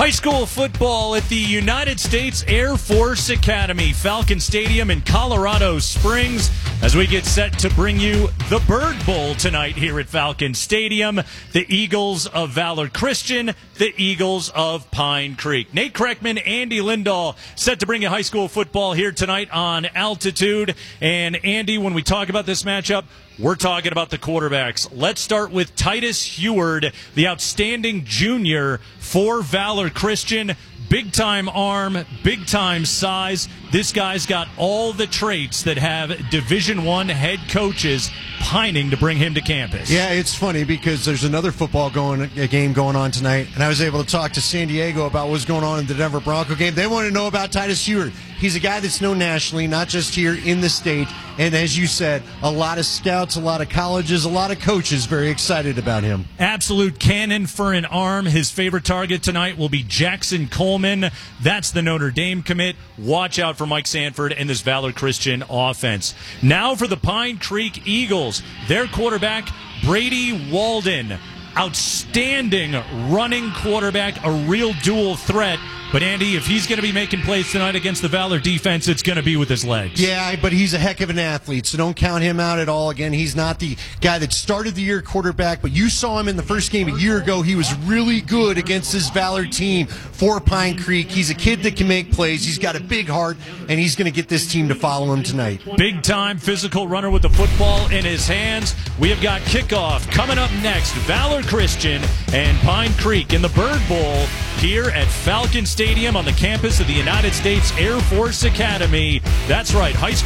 High school football at the United States Air Force Academy, Falcon Stadium in Colorado Springs, as we get set to bring you the Bird Bowl tonight here at Falcon Stadium. The Eagles of Valor Christian, the Eagles of Pine Creek. Nate Kreckman, Andy Lindahl, set to bring you high school football here tonight on Altitude. And Andy, when we talk about this matchup, we're talking about the quarterbacks. Let's start with Titus Heward, the outstanding junior for Valor Christian. Big-time arm, big-time size. This guy's got all the traits that have Division I head coaches pining to bring him to campus. Yeah, it's funny because there's another game going on tonight, and I was able to talk to San Diego about what's going on in the Denver Bronco game. They want to know about Titus Heward. He's a guy that's known nationally, not just here in the state. And as you said, a lot of scouts, a lot of colleges, a lot of coaches very excited about him. Absolute cannon for an arm. His favorite target tonight will be Jackson Coleman. That's the Notre Dame commit. Watch out for Mike Sanford and this Valor Christian offense. Now for the Pine Creek Eagles. Their quarterback, Brady Walden. Outstanding running quarterback, a real dual threat. But, Andy, if he's going to be making plays tonight against the Valor defense, it's going to be with his legs. Yeah, but he's a heck of an athlete, so don't count him out at all. Again, he's not the guy that started the year quarterback, but you saw him in the first game a year ago. He was really good against this Valor team for Pine Creek. He's a kid that can make plays. He's got a big heart, and he's going to get this team to follow him tonight. Big-time physical runner with the football in his hands. We have got kickoff coming up next. Valor Christian and Pine Creek in the Bird Bowl here at Falcon Stadium on the campus of the United States Air Force Academy. That's right, high school